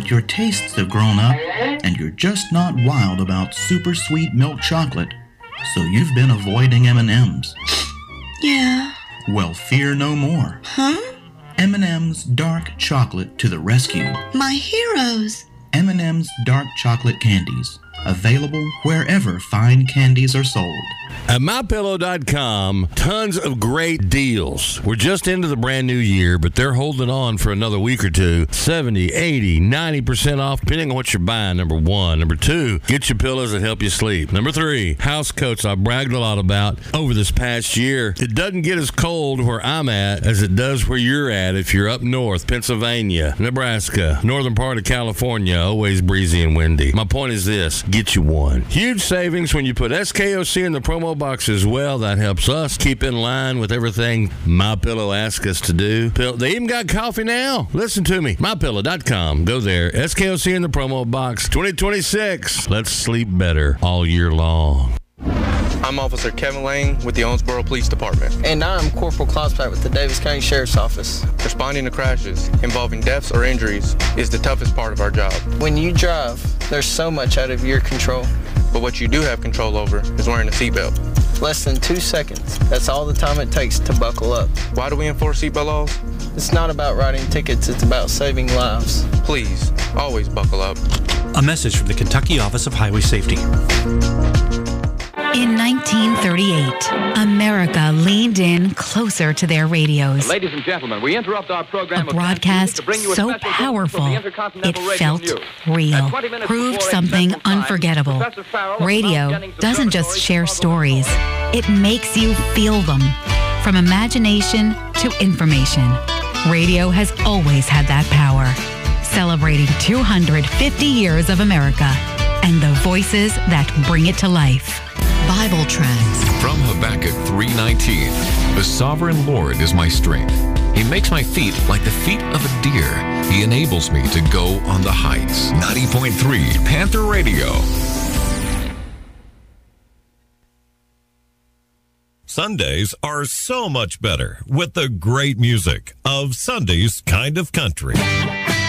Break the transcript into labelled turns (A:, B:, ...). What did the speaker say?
A: but your tastes have grown up, and you're just not wild about super sweet milk chocolate, so you've been avoiding M&M's.
B: Yeah.
A: Well, fear no more.
B: Huh?
A: M&M's Dark Chocolate to the rescue.
B: My heroes.
A: M&M's Dark Chocolate Candies. Available wherever fine candies are sold.
C: At MyPillow.com, tons of great deals. We're just into the brand new year, but they're holding on for another week or two. 70, 80, 90% off, depending on what you're buying, number one. Number two, get your pillows that help you sleep. Number three, house coats I've bragged a lot about over this past year. It doesn't get as cold where I'm at as it does where you're at if you're up north, Pennsylvania, Nebraska, northern part of California, always breezy and windy. My point is this, get you one. Huge savings when you put SKOC in the promo box as well. That helps us keep in line with everything MyPillow asks us to do. They even got coffee now. Listen to me. MyPillow.com. Go there. SKOC in the promo box. 2026. Let's sleep better all year long.
D: I'm Officer Kevin Lane with the Owensboro Police Department.
E: And I'm Corporal Klotzpack with the Davis County Sheriff's Office.
D: Responding to crashes involving deaths or injuries is the toughest part of our job.
E: When you drive, there's so much out of your control.
D: But what you do have control over is wearing a seatbelt.
E: Less than 2 seconds. That's all the time it takes to buckle up.
D: Why do we enforce seatbelt laws?
E: It's not about writing tickets, it's about saving lives.
D: Please, always buckle up.
F: A message from the Kentucky Office of Highway Safety.
G: In 1938, America leaned in closer to their radios.
H: Ladies and gentlemen, we interrupt our program.
G: A broadcast so powerful, it felt real, proved something unforgettable. Radio doesn't just share stories, it makes you feel them. From imagination to information, radio has always had that power. Celebrating 250 years of America and the voices that bring it to life. Bible Tracts.
I: From Habakkuk 3:19, the sovereign Lord is my strength. He makes my feet like the feet of a deer. He enables me to go on the heights. 90.3 Panther Radio.
J: Sundays are so much better with the great music of Sunday's Kind of Country.